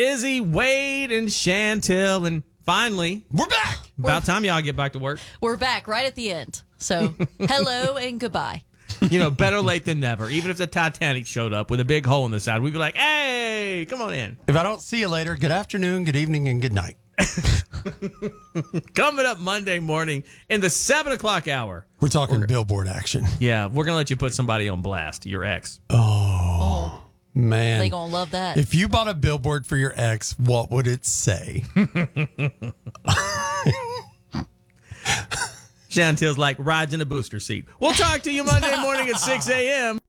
Izzy, Wade, and Chantel. And finally, We're back. About time y'all get back to work. We're back right at the end. So, hello and goodbye. Better late than never. Even if the Titanic showed up with a big hole in the side, we'd be like, hey, come on in. If I don't see you later, good afternoon, good evening, and good night. Coming up Monday morning in the 7 o'clock hour. We're talking billboard action. Yeah, we're going to let you put somebody on blast, your ex. Oh, Man. they going to love that. If you bought a billboard for your ex, what would it say? Chantel's like rides in a booster seat. We'll talk to you Monday morning at 6 a.m.